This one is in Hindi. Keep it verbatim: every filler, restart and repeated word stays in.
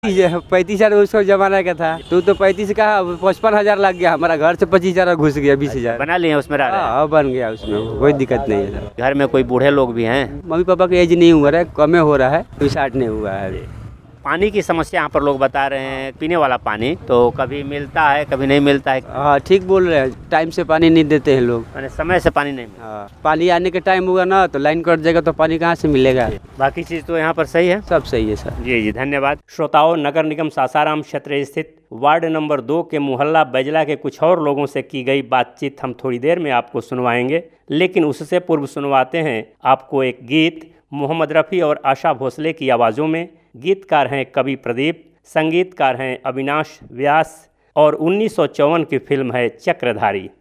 पैंतीस हजार उसको जमाना का था, तू तो पैंतीस का पचपन हजार लग गया, हमारा घर से पच्चीस हजार घुस गया, बीस हजार बना लिए उसमें रह रहे हैं। हाँ बन गया, उसमें कोई दिक्कत नहीं है। घर में कोई बूढ़े लोग भी हैं? मम्मी पापा का एज नहीं हुआ है, कमे हो रहा है, कोई साठ नहीं हुआ है अभी। पानी की समस्या यहाँ पर लोग बता रहे हैं, पीने वाला पानी तो कभी मिलता है कभी नहीं मिलता है। हाँ ठीक बोल रहे हैं, टाइम से पानी नहीं देते हैं लोग, मैंने समय से पानी नहीं मिलता। हाँ पानी आने के टाइम होगा ना तो लाइन कट जाएगा तो पानी कहाँ से मिलेगा। बाकी चीज़ तो यहाँ पर सही है, सब सही है सर। जी जी धन्यवाद। श्रोताओं, नगर निगम सासाराम क्षेत्र स्थित वार्ड नंबर दो के मोहल्ला बैजला के कुछ और लोगों से की गई बातचीत हम थोड़ी देर में आपको सुनवाएंगे, लेकिन उससे पूर्व सुनवाते हैं आपको एक गीत मोहम्मद रफ़ी और आशा भोसले की आवाज़ों में। गीतकार हैं कवि प्रदीप, संगीतकार हैं अविनाश व्यास और उन्नीस सौ चौवन की फिल्म है चक्रधारी।